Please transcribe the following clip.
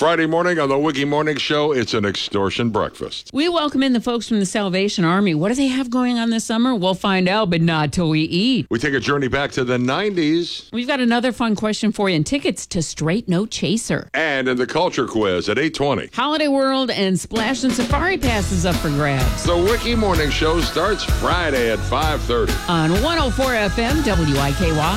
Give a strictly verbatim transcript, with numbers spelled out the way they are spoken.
Friday morning on the Wiki Morning Show, it's an extortion breakfast. We welcome in the folks from the Salvation Army. What do they have going on this summer? We'll find out, but not till we eat. We take a journey back to the nineties. We've got another fun question for you and tickets to Straight No Chaser. And in the culture quiz at eight twenty. Holiday World and Splash and Safari passes up for grabs. The Wiki Morning Show starts Friday at five thirty. On one oh four F M, W I K Y.